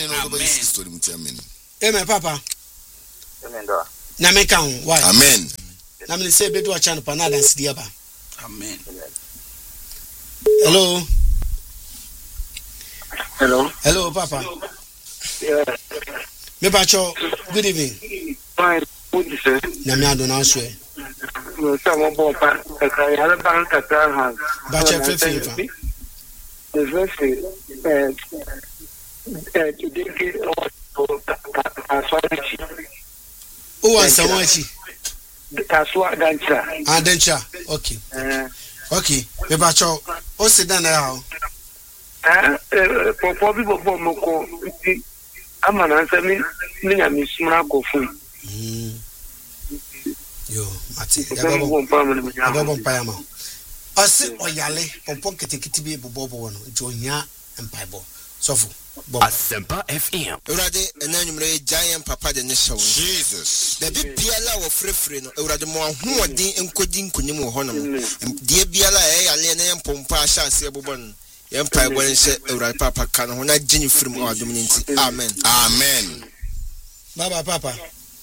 boni no do story muti amen. Amen papa. Amen do. Na me kan why? Amen. Na me say bedu acha no pa na dance dia ba. Amen. Hello. Hello papa. Yeah. Me pacho, good evening. Fine. What you say? Na me ado na so e. Some more pa ya bank ha. Bacha fefa. The first O wan sawachi. Kaswa dancha. Dancha. Okay. Okay. Me pacho, o sit down there how? For people moko amana answer me na me smra go phone. Yo, Mati. Ababo mpayama. Ose oyale pompon ketekiti bi bobo no nti ohia empaibo. Sofo. Asempa FM. Urade enanyumre giant papa de neshawo. Jesus. The bi biala wo frefre no urade mo ahoɔden enkodi nkonim wo honom. Die biala yale na yempompa ahyase bobo no. Yempaibo nhyɛ urade papa ka no na gini firim o adom nti. Amen. Amen. Baba papa.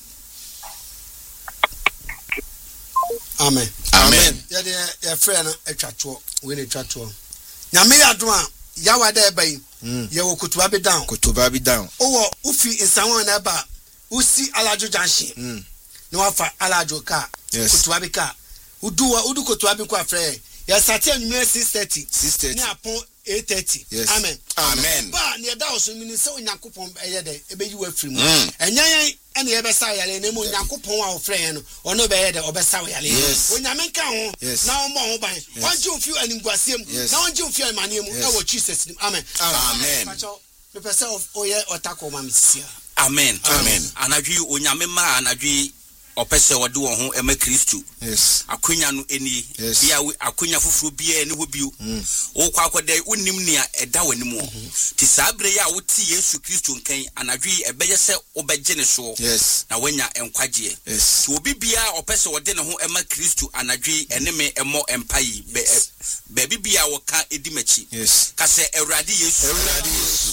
Amen. Amen. Ya de ya frɛ no atwato we ne twato. Nyame yado a yawa da eba yi. Ye wo kutuba bi down. Kutuba bi down. Owo ufi nsanwo na ba usi alajo junction. Na wafa alajo ka. Kutuba bi ka. Udu kutuba bi kwa frɛ. Ya sati anwumere 6:30. Ni apon 8:30. Yes. Amen. Amen. Ba ne da oso mini se onyankopon eye de ebeyi wa firi mu. Enyan ene ye besa yale na mu onyankopon a ofre yen no ono be ye de obesa yale. Onyame ka ho na omo ho ban. Wanje ofi animguasem na wanje ofi amane mu e wo Jesus nim. Amen. Amen. Me pese oye otako ma misia. Amen. Amen. Anadwi onyame ma anadwi opese wode wo ho ema Kristo. Yes. Akonya no eni bia akonya foforo bia eni ho bio. Wo kwa akodai unim nia eda wani mu. Ti sabre ya woti Yesu Kristo nkan anadwi ebeye se obegye ne so. Yes. Na wanya enkwagye. Yes. Ti obi bia opese wode ne ho ema Kristo anadwi eneme emo empayi be bia wo ka edimachi. Yes. Ka se Ewrade Yesu.